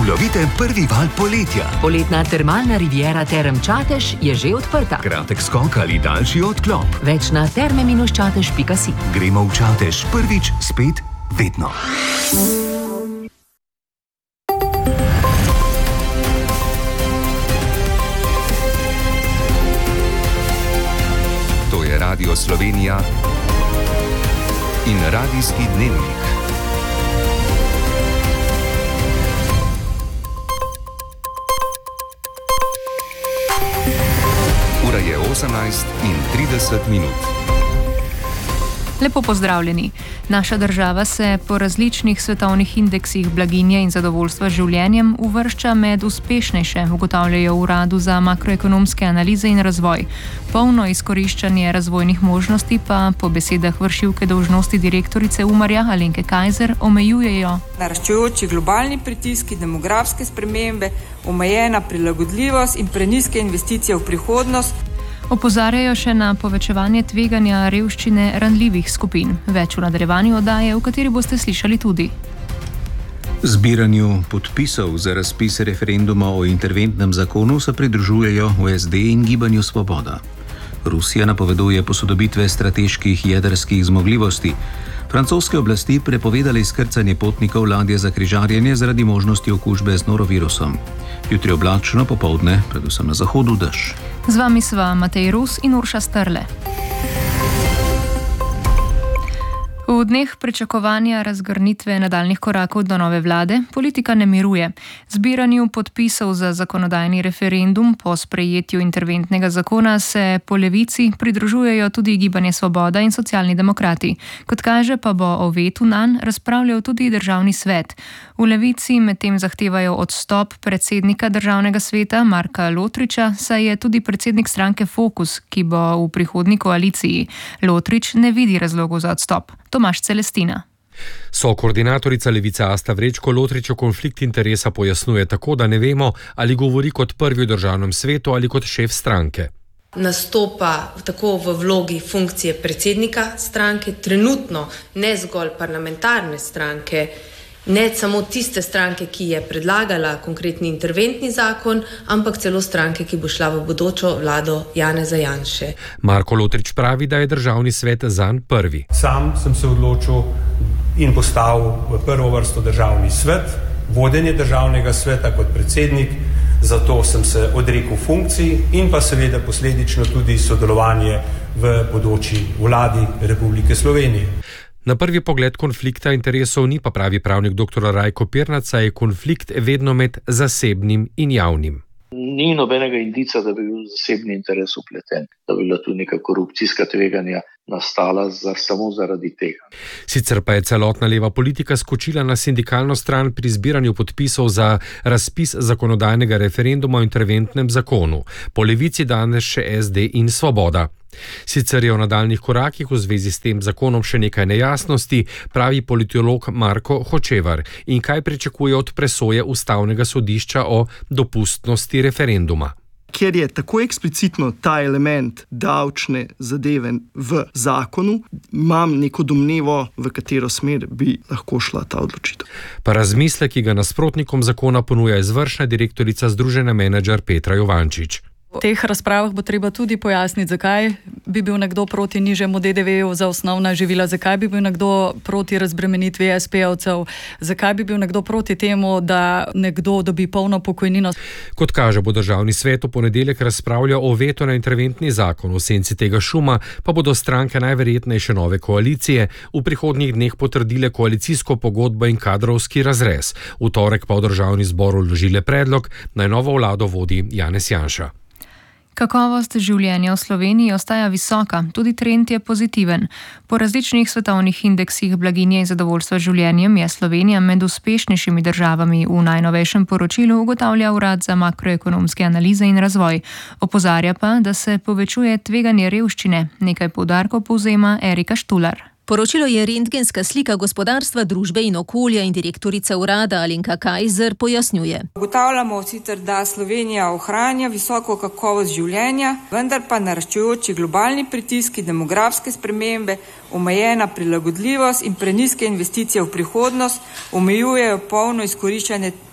Ulovite prvi val poletja. Poletna termalna riviera Term Čatež je že odprta. Kratek skok ali daljši odklop. Več na terme-čatež.si. Gremo v Čatež prvič, spet, vedno. To je Radio Slovenija in Radijski dnevnik. Ura je 18:30. Lepo pozdravljeni. Naša država se po različnih svetovnih indeksih blaginje in zadovoljstva z življenjem uvršča med uspešnejše, ugotavljajo v Uradu za makroekonomske analize in razvoj. Polno izkoriščanje razvojnih možnosti pa po besedah vršilke dolžnosti direktorice Umarja Alenke Kajzer omejujejo naraščajoči globalni pritiski, demografske spremembe, omejena prilagodljivost in prenizke investicije v prihodnost. Opozarjajo še na povečevanje tveganja revščine ranljivih skupin. Več v nadaljevanju oddaje, v kateri boste slišali tudi. Zbiranju podpisov za razpis referenduma o interventnem zakonu se pridružujejo v SD in Gibanju Svoboda. Rusija napoveduje posodobitve strateških jedrskih zmogljivosti. Francoske oblasti prepovedale izkrcanje potnikov ladje za križarjenje zaradi možnosti okužbe z norovirusom. Jutri oblačno, popoldne, predvsem na zahodu, dež. Z vami sva Matej Rus in Urša Strle. V dneh pričakovanja razgrnitve nadaljnih korakov do nove vlade politika ne miruje. Zbiranju podpisov za zakonodajni referendum po sprejetju interventnega zakona se po levici pridružujejo tudi Gibanje Svoboda in Socialni demokrati. Kot kaže, pa bo o vetu nanj razpravljal tudi Državni svet. V levici medtem zahtevajo odstop predsednika Državnega sveta Marka Lotriča, saj je tudi predsednik stranke Fokus, ki bo v prihodnji koaliciji. Lotrič ne vidi razlogov za odstop. Tomaž Celestina. Koordinatorica Levice Asta Vrečko Lotričev konflikt interesa pojasnjuje tako, da ne vemo, ali govori kot prvi v Državnem svetu ali kot šef stranke. Nastopa tako v vlogi funkcije predsednika stranke, trenutno ne zgolj parlamentarne stranke, ne samo tiste stranke, ki je predlagala konkretni interventni zakon, ampak celo stranke, ki bo šla v bodočo vlado Janeza Janše. Marko Lotrič pravi, da je Državni svet zanj prvi. Sam sem se odločil in postavil v prvo vrsto Državni svet, vodenje Državnega sveta kot predsednik, zato sem se odrekel funkciji in pa seveda posledično tudi sodelovanje v bodoči vladi Republike Slovenije. Na prvi pogled konflikta interesov ni, pa pravi pravnik dr. Rajko Pirnat, saj je konflikt vedno med zasebnim in javnim. Ni nobenega indica, da bi bil zasebni interes vpleten, da bi bila tu neka korupcijska tveganja nastala samo zaradi tega. Sicer pa je celotna leva politika skočila na sindikalno stran pri zbiranju podpisov za razpis zakonodajnega referenduma o interventnem zakonu. Po levici danes še SD in Svoboda. Sicer je v nadaljnih korakih v zvezi s tem zakonom še nekaj nejasnosti, pravi politolog Marko Hočevar. In kaj pričakuje od presoje Ustavnega sodišča o dopustnosti referenduma? Ker je tako eksplicitno ta element davčne zadeve v zakonu, imam neko domnevo, v katero smer bi lahko šla ta odločitev. Pa razmislek, ki ga nasprotnikom zakona ponuja izvršna direktorica Združenja Menedžer Petra Jovančič. V teh razpravah bo treba tudi pojasniti, zakaj bi bil nekdo proti nižjemu DDV-ju za osnovna živila, zakaj bi bil nekdo proti razbremenitvi SP-ovcev, zakaj bi bil nekdo proti temu, da nekdo dobi polno pokojnino. Kot kaže, bo Državni svet v ponedeljek razpravljal o vetu na interventni zakon. V senci tega šuma pa bodo stranke najverjetnejše nove koalicije v prihodnjih dneh potrdile koalicijsko pogodbo in kadrovski razrez. V torek pa v Državni zbor vložile predlog, naj novo vlado vodi Janez Janša. Kakovost življenja v Sloveniji ostaja visoka, tudi trend je pozitiven. Po različnih svetovnih indeksih blaginje in zadovoljstva z življenjem je Slovenija med uspešnejšimi državami. V najnovejšem poročilu ugotavlja Urad za makroekonomske analize in razvoj. Opozarja pa, da se povečuje tveganje revščine. Nekaj poudarkov povzema Erika Štular. Poročilo je rentgenska slika gospodarstva, družbe in okolja in direktorica urada Alenka Kajzer pojasnjuje. Ugotavljamo sicer, da Slovenija ohranja visoko kakovost življenja, vendar pa naraščajoči globalni pritiski, demografske spremembe, omejena prilagodljivost in prenizke investicije v prihodnost omejujejo polno izkoriščanje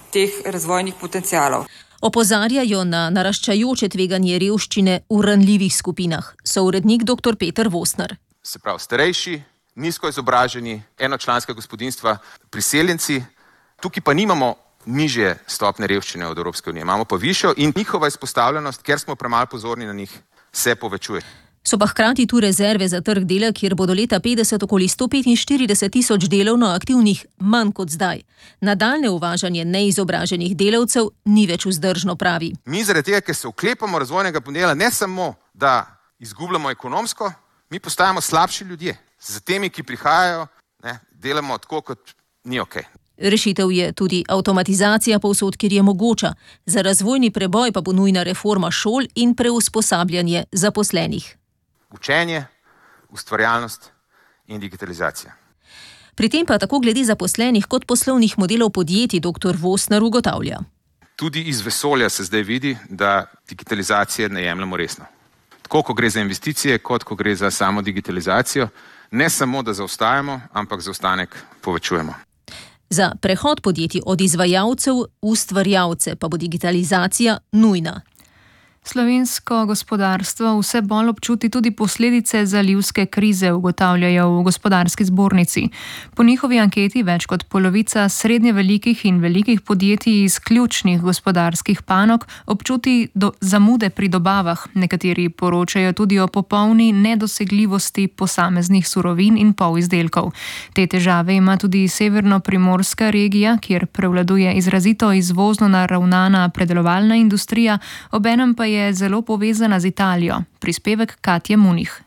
teh razvojnih potencialov. Opozarjajo na naraščajoče tveganje revščine v ranljivih skupinah, sourednik dr. Peter Vosner. Se pravi, starejši, nizko izobraženi, enočlanska gospodinjstva, priseljenci. Tukaj pa nimamo nižje stopne revščine od Evropske unije, imamo pa višjo in njihova izpostavljenost, ker smo premalo pozorni na njih, se povečuje. So pa hkrati tu rezerve za trg dela, kjer bo do leta 50 okoli 145 tisoč delovno aktivnih, manj kot zdaj. Nadaljne uvažanje neizobraženih delavcev ni več vzdržno, pravi. Mi zaradi tega, ker se oklepamo razvojnega modela, ne samo, da izgubljamo ekonomsko, mi postajamo slabši ljudje. Z temi, ki prihajajo, delamo tako, kot ni okej. Rešitev je tudi avtomatizacija povsod, kjer je mogoča. Za razvojni preboj pa bo nujna reforma šol in preusposabljanje zaposlenih. Učenje, ustvarjalnost in digitalizacija. Pri tem pa tako glede zaposlenih kot poslovnih modelov podjetij dr. Vosner ugotavlja. Tudi iz vesolja se zdaj vidi, da digitalizacije ne jemljemo resno. Tako, ko gre za investicije, kot ko gre za samo digitalizacijo, ne samo, da zaostajamo, ampak zaostanek povečujemo. Za prehod podjetij od izvajalcev v ustvarjalce pa bo digitalizacija nujna. Slovensko gospodarstvo vse bolj občuti tudi posledice zalivske krize, ugotavljajo v Gospodarski zbornici. Po njihovi anketi več kot polovica srednje velikih in velikih podjetij iz ključnih gospodarskih panog občuti zamude pri dobavah. Nekateri poročajo tudi o popolni nedosegljivosti posameznih surovin in polizdelkov. Te težave ima tudi severno-primorska regija, kjer prevladuje izrazito izvozno naravnana predelovalna industrija, obenem pa je zelo povezana z Italijo. Prispevek Katje Munih.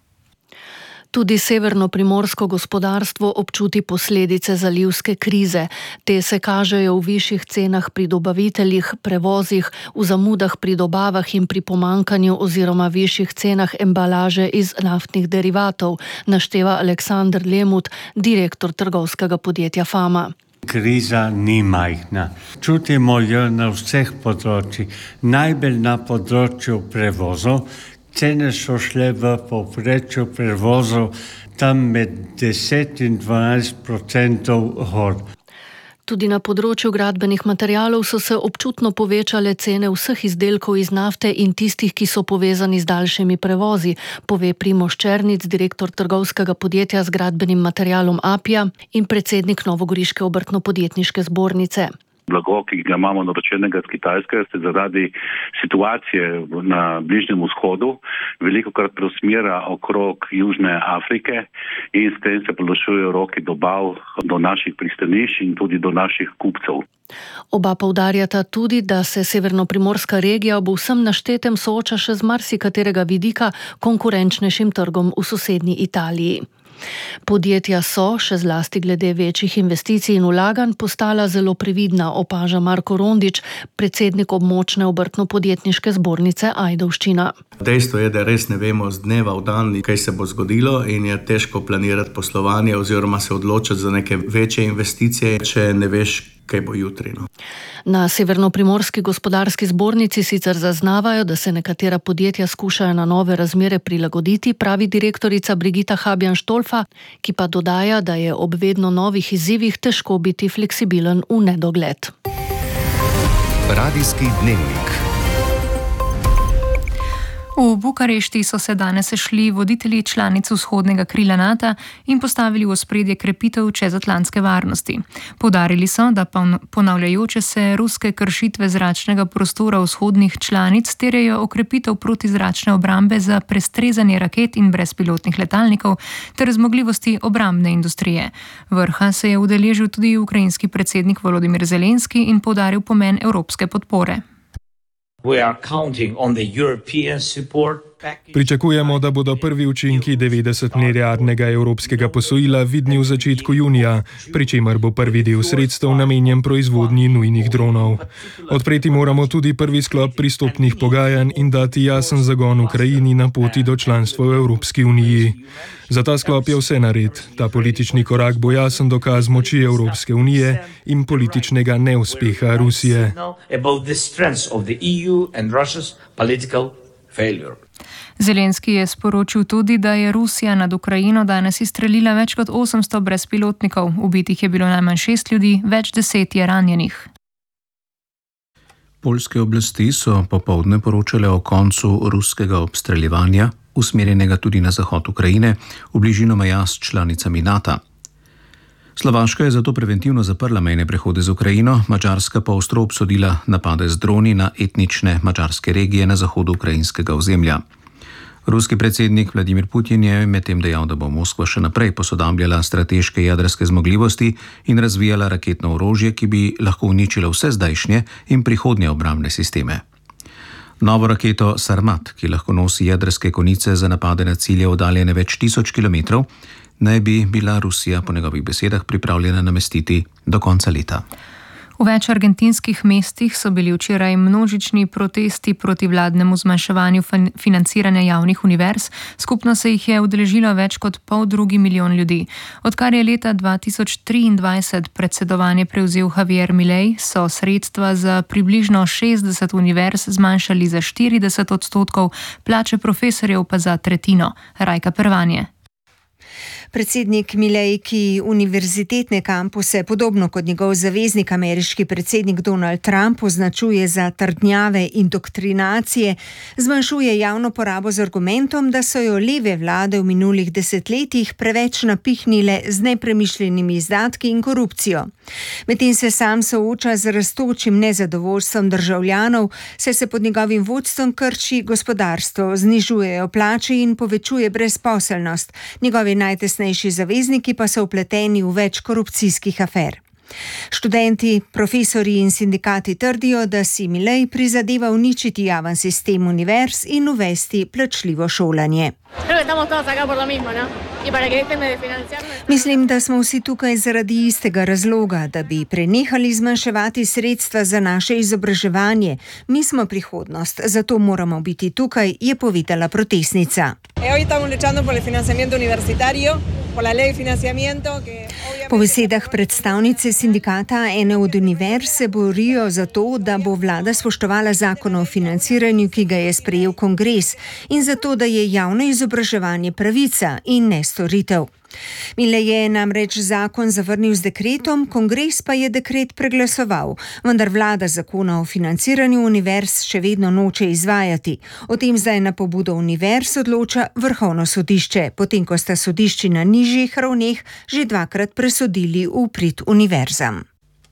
Tudi severno-primorsko gospodarstvo občuti posledice zalivske krize. Te se kažejo v višjih cenah pri dobaviteljih, prevozih, v zamudah pri dobavah in pri pomankanju oziroma višjih cenah embalaže iz naftnih derivatov, našteva Aleksander Lemut, direktor trgovskega podjetja Fama. Kriza ni majhna. Čutimo jo na vseh področjih, najbolj na področju prevozov. Cene so šle v povprečju prevozov tam med 10 in 12% gor. Tudi na področju gradbenih materialov so se občutno povečale cene vseh izdelkov iz nafte in tistih, ki so povezani z daljšimi prevozi, pove Primož Černic, direktor trgovskega podjetja z gradbenim materialom Apia in predsednik Novogoriške obrtno-podjetniške zbornice. Blago, ki ga imamo naročenega z Kitajske, se zaradi situacije na Bližnjem vzhodu velikokrat preusmerja okrog Južne Afrike in s tem se podaljšujejo roki dobav do naših pristanišč in tudi do naših kupcev. Oba poudarjata tudi, da se severno-primorska regija ob vsem naštetem sooča še z marsikaterega vidika konkurenčnejšim trgom v sosednji Italiji. Podjetja so, še zlasti glede večjih investicij in vlaganj, postala zelo previdna, opaža Marko Rondič, predsednik območne obrtno-podjetniške zbornice Ajdovščina. Dejstvo je, da res ne vemo z dneva v dan, kaj se bo zgodilo in je težko planirati poslovanje oziroma se odločiti za neke večje investicije, če ne veš, kaj bo jutri. Na severno-primorski gospodarski zbornici sicer zaznavajo, da se nekatera podjetja skušajo na nove razmere prilagoditi, pravi direktorica Brigita Habjan-Štolfa, ki pa dodaja, da je ob vedno novih izzivih težko biti fleksibilen v nedogled. Radijski dnevnik. V Bukarešti so se danes sešli voditelji članic vzhodnega krila NATO in postavili v ospredje krepitev čezatlantske varnosti. Poudarili so, da ponavljajoče se ruske kršitve zračnega prostora vzhodnih članic terjajo okrepitev protizračne obrambe za prestrezanje raket in brezpilotnih letalnikov ter zmogljivosti obrambne industrije. Vrha se je udeležil tudi ukrajinski predsednik Volodimir Zelenski in poudaril pomen evropske podpore. Pričakujemo, da bodo prvi učinki 90-milijardnega evropskega posojila vidni v začetku junija, pri čemer bo prvi del sredstev namenjen proizvodnji nujnih dronov. Odpreti moramo tudi prvi sklop pristopnih pogajanj in dati jasen zagon Ukrajini na poti do članstva v Evropski uniji. Za ta sklop je vse nared. Ta politični korak bo jasen dokaz moči Evropske unije in političnega neuspeha Rusije. Zelenski je sporočil tudi, da je Rusija nad Ukrajino danes izstrelila več kot 800 brezpilotnikov, ubitih je bilo najmanj 6 ljudi, več 10 je ranjenih. Poljske oblasti so popoldne poročale o koncu ruskega obstreljevanja, usmerjenega tudi na zahod Ukrajine, v bližino meja s članicami NATO. Slovaška je zato preventivno zaprla mejne prehode z Ukrajino, Madžarska pa ostro obsodila napade z droni na etnične madžarske regije na zahodu ukrajinskega ozemlja. Ruski predsednik Vladimir Putin je medtem dejal, da bo Moskva še naprej posodabljala strateške jedrske zmogljivosti in razvijala raketno orožje, ki bi lahko uničilo vse zdajšnje in prihodnje obrambne sisteme. Novo raketo Sarmat, ki lahko nosi jedrske konice za napade na cilje oddaljene več 1000 kilometrov, naj bi bila Rusija po njegovih besedah pripravljena namestiti do konca leta. V več argentinskih mestih so bili včeraj množični protesti proti vladnemu zmanjševanju financiranja javnih univerz. Skupno se jih je udeležilo več kot 500 000 ljudi. Odkar je leta 2023 predsedovanje prevzel Javier Milei, so sredstva za približno 60 univerz zmanjšali za 40%, plače profesorjev pa za tretjino. Rajka Pervanje. Predsednik Milei, ki univerzitetne kampuse, podobno kot njegov zaveznik, ameriški predsednik Donald Trump, označuje za trdnjave indoktrinacije, zmanjšuje javno porabo z argumentom, da so jo leve vlade v minulih desetletjih preveč napihnile z nepremišljenimi izdatki in korupcijo. Medtem se sam sooča z rastočim nezadovoljstvom državljanov, saj se pod njegovim vodstvom krči gospodarstvo, znižujejo plače in povečuje brezposelnost. Njegovi najtesnejši zavezniki pa so vpleteni v več korupcijskih afer. Študenti, profesorji in sindikati trdijo, da si Milei prizadeva uničiti javen sistem univerz in uvesti plačljivo šolanje. Mislim, da smo vsi tukaj zaradi istega razloga, da bi prenehali zmanjševati sredstva za naše izobraževanje. Mi smo prihodnost, zato moramo biti tukaj, je povedala protestnica. Po besedah predstavnice sindikata ene od univerz se borijo za to, da bo vlada spoštovala zakon o financiranju, ki ga je sprejel kongres, in zato, da je javno izobraževanje pravica in ne storitev. Milei je namreč zakon zavrnil z dekretom, kongres pa je dekret preglasoval, vendar vlada zakona o financiranju univerz še vedno noče izvajati. O tem zdaj na pobudo univerz odloča Vrhovno sodišče, potem ko sta sodišči na nižjih ravneh že dvakrat presodili v prid univerzam.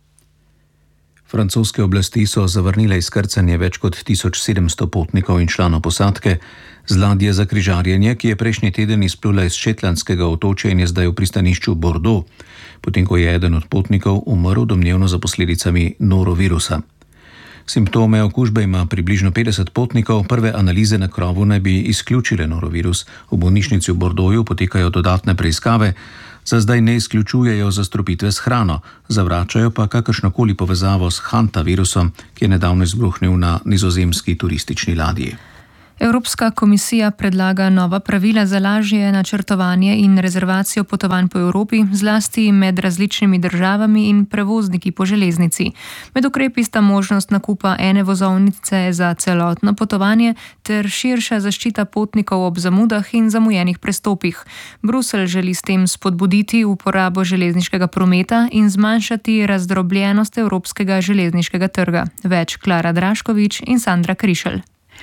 Francoske oblasti so zavrnile izkrcanje več kot 1700 potnikov in članov posadke z ladje za križarjenje, ki je prejšnji teden izplula iz Shetlandskega otočja in je zdaj v pristanišču Bordeaux, potem ko je eden od potnikov umrl domnevno za posledicami norovirusa. Simptome okužbe ima približno 50 potnikov, prve analize na krovu naj bi izključile norovirus. V bolnišnici v Bordeauxu potekajo dodatne preiskave, za zdaj ne izključujejo zastrupitve s hrano, zavračajo pa kakršnokoli povezavo s hantavirusom, ki je nedavno izbruhnil na nizozemski turistični ladji. Evropska komisija predlaga nova pravila za lažje načrtovanje in rezervacijo potovanj po Evropi, zlasti med različnimi državami in prevozniki po železnici. Med ukrepi sta možnost nakupa ene vozovnice za celotno potovanje ter širša zaščita potnikov ob zamudah in zamujenih prestopih. Bruselj želi s tem spodbuditi uporabo železniškega prometa in zmanjšati razdrobljenost evropskega železniškega trga. Več Klara Draškovič in Sandra Krišelj.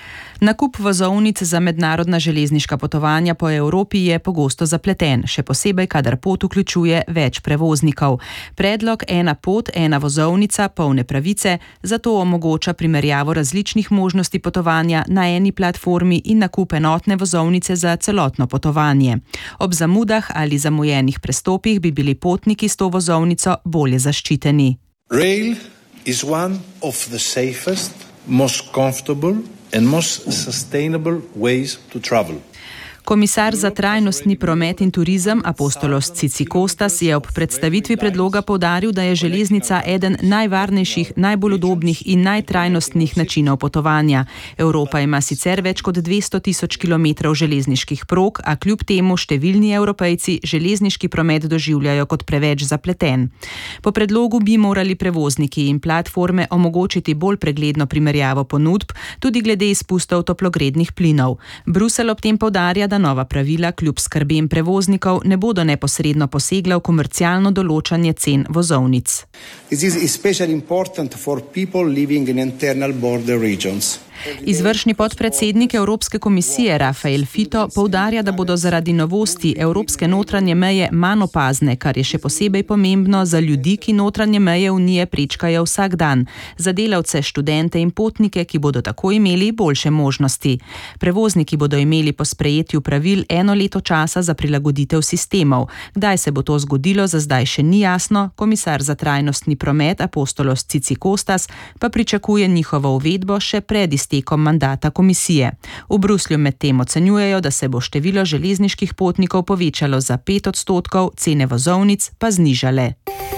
Nakup vozovnic za mednarodna železniška potovanja po Evropi je pogosto zapleten, še posebej, kadar pot vključuje več prevoznikov. Predlog ena pot, ena vozovnica, polne pravice, zato omogoča primerjavo različnih možnosti potovanja na eni platformi in nakup enotne vozovnice za celotno potovanje. Ob zamudah ali zamujenih prestopih bi bili potniki s to vozovnico bolje zaščiteni. Rail is one of the safest, most comfortable and most sustainable ways to travel. Komisar za trajnostni promet in turizem Apostolos Cicikostas je ob predstavitvi predloga poudaril, da je železnica eden najvarnejših, najbolj udobnih in najtrajnostnih načinov potovanja. Evropa ima sicer več kot 200 000 kilometrov železniških prog, a kljub temu številni Evropejci železniški promet doživljajo kot preveč zapleten. Po predlogu bi morali prevozniki in platforme omogočiti bolj pregledno primerjavo ponudb, tudi glede izpustov toplogrednih plinov. Bruselj ob tem poudarja, da nova pravila kljub skrbem prevoznikov ne bodo neposredno posegla v komercialno določanje cen vozovnic. This is especially important for people living in internal border regions. Izvršni podpredsednik Evropske komisije Rafael Fito poudarja, da bodo zaradi novosti evropske notranje meje manj opazne, kar je še posebej pomembno za ljudi, ki notranje meje Unije prečkajo vsak dan, za delavce, študente in potnike, ki bodo tako imeli boljše možnosti. Prevozniki bodo imeli po sprejetju pravil 1 leto časa za prilagoditev sistemov. Kdaj se bo to zgodilo, za zdaj še ni jasno, komisar za trajnostni promet Apostolos Cicikostas pa pričakuje njihovo uvedbo še pred iztekom mandata komisije. V Bruslju medtem ocenjujejo, da se bo število železniških potnikov povečalo za 5%, cene vozovnic pa znižale.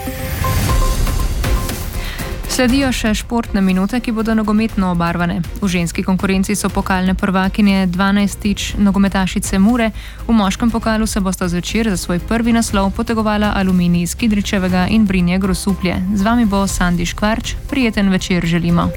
Sledijo še športne minute, ki bodo nogometno obarvane. V ženski konkurenci so pokalne prvakinje 12-tič nogometašice Mure. V moškem pokalu se bosta zvečer za svoj prvi naslov potegovala Aluminij iz Kidričevega in Brinje Grosuplje. Z vami bo Sandi Škvarč. Prijeten večer želimo.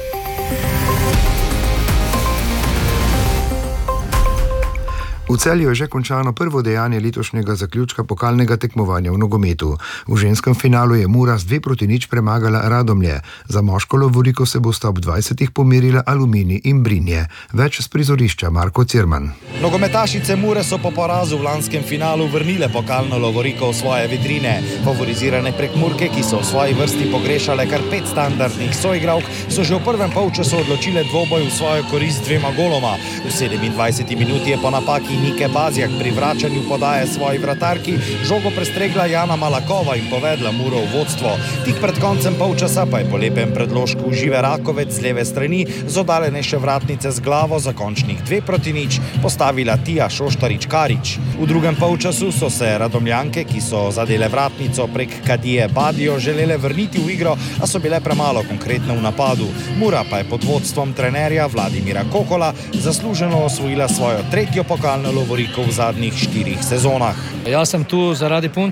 V Celju je že končano prvo dejanje letošnjega zaključka pokalnega tekmovanja v nogometu. V ženskem finalu je Mura z 2-0 premagala Radomlje. Za moško lovoriko se bosta ob 20 pomerila Aluminij in Brinje. Več z prizorišča Marko Cirman. Nogometašice Mure so po porazu v lanskem finalu vrnile pokalno lovoriko v svoje vitrine. Favorizirane Prekmurke, ki so v svoji vrsti pogrešale kar 5 standardnih soigralk, so že v prvem polčasu odločile dvoboj v svojo korist 2 goloma. V 27. minuti je po napaki Nike Bazjak pri vračanju podaje svoji vratarki žogo prestregla Jana Malakova in povedla Muro v vodstvo. Tik pred koncem polčasa pa je po lepem predložku Žive Rakovec z leve strani z oddaljenejše vratnice z glavo za končnih 2-0 postavila Tija Šoštarič-Karič. V drugem polčasu so se Radomljanke, ki so zadele vratnico prek Kadije Badijo, želele vrniti v igro, a so bile premalo konkretne v napadu. Mura pa je pod vodstvom trenerja Vladimira Kokola zasluženo osvojila svojo 3. pokalno lovoriko v zadnjih 4 sezonah. Jaz sem tu zaradi punc,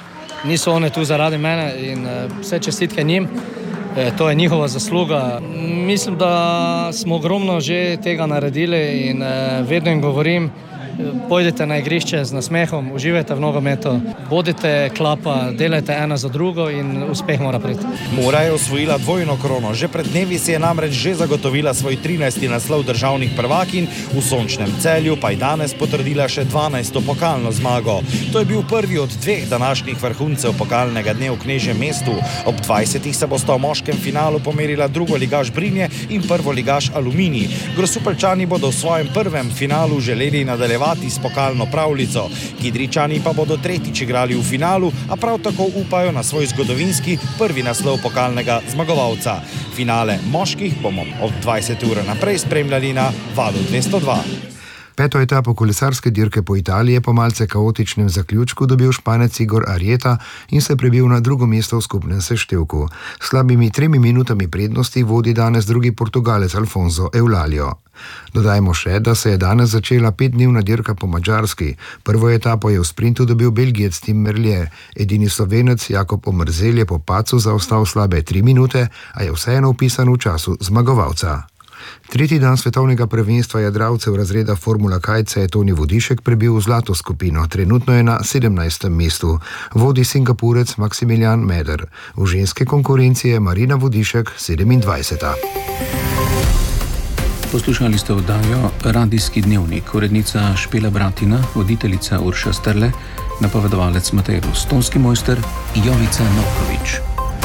niso one tu zaradi mene in vse čestitke njim. To je njihova zasluga. Mislim, da smo ogromno že tega naredili in vedno jim govorim, pojdite na igrišče z nasmehom, uživajte v nogometu, bodite klapa, delajte ena za drugo in uspeh mora priti. Mura je osvojila dvojno krono. Že pred dnevi si je namreč že zagotovila svoj 13. naslov državnih prvakinj, v sončnem Celju pa je danes potrdila še 12. pokalno zmago. To je bil prvi od 2 današnjih vrhuncev pokalnega dne v Knežjem mestu. Ob 20. se bosta v moškem finalu pomerila drugoligaš Brinje in prvoligaš Aluminij. Grosupeljčani bodo v svojem prvem finalu želeli nadaljevati s pokalno pravljico. Kidričani pa bodo 3. igrali v finalu, a prav tako upajo na svoj zgodovinski prvi naslov pokalnega zmagovalca. Finale moških bomo od 20 ure naprej spremljali na Valu 202. 5. etapo kolesarske dirke po Italiji je po malce kaotičnem zaključku dobil Španec Igor Arieta in se prebil na drugo mesto v skupnem seštevku. S slabimi 3 minutami prednosti vodi danes drugi Portugalec Alfonso Eulalio. Dodajmo še, da se je danes začela 5-dnevna dirka po Madžarski. Prvo etapo je v sprintu dobil Belgijec Tim Merlier. Edini Slovenec Jakob Omerzel je po padcu zaostal slabe 3 minute, a je vseeno vpisan v času zmagovalca. 3. dan svetovnega prvenstva jadralcev razreda Formula Kaj se je Toni Vodišek prebil v zlato skupino. Trenutno je na 17. mestu. Vodi Singapurec Maximilian Meder. V ženske konkurenci je Marina Vodišek 27. Poslušali ste oddajo Radijski dnevnik, urednica Špela Bratina, voditeljica Urša Strle, napovedovalec Matej Rus, tonski mojster Jovica Novkovič.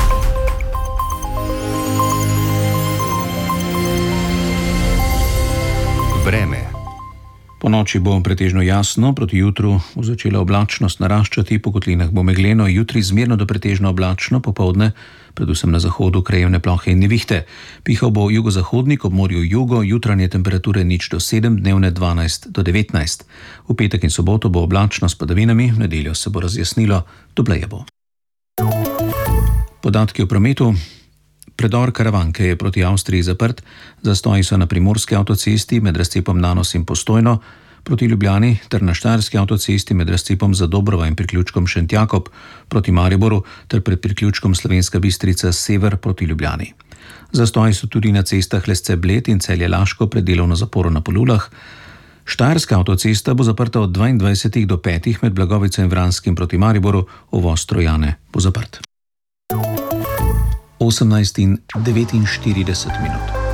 Vreme. Po noči bo pretežno jasno, proti jutru bo začela oblačnost naraščati, po kotlinah bo megleno, jutri zmerno do pretežno oblačno, popoldne, predvsem na zahodu krajevne plohe in nevihte. Pihal bo jugozahodnik, ob morju jugo, jutranje temperature 0 do 7, dnevne 12 do 19. V petek in soboto bo oblačno s padavinami, v nedeljo se bo razjasnilo, topleje bo. Podatki o prometu. Predor Karavanke je proti Avstriji zaprt, zastoji so na primorski avtocesti med razcepom Nanos in Postojno, proti Ljubljani ter na štajerski avtocesti med razcepom Zadobrova in priključkom Šentjakob proti Mariboru ter pred priključkom Slovenska Bistrica sever proti Ljubljani. Zastoji so tudi na cestah Lesce-Bled in Celje-Laško pred delovno zaporo na Polulah. Štajerska avtocesta bo zaprta od 22 do 5 med Blagovico in Vranskim proti Mariboru, uvoz Trojane bo zaprt. 18:49 minut.